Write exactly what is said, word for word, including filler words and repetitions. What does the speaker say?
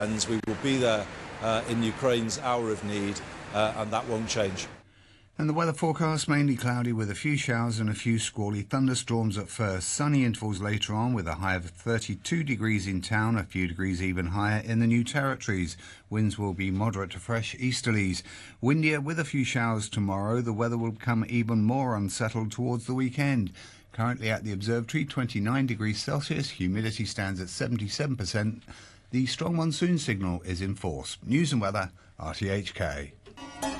We will be there uh, in Ukraine's hour of need, uh, and that won't change. And the weather forecast, mainly cloudy with a few showers and a few squally thunderstorms at first. Sunny intervals later on with a high of thirty-two degrees in town, a few degrees even higher in the New Territories. Winds will be moderate to fresh easterlies. Windier with a few showers tomorrow. The weather will become even more unsettled towards the weekend. Currently at the observatory, twenty-nine degrees Celsius. Humidity stands at seventy-seven percent. The strong monsoon signal is in force. News and weather, R T H K.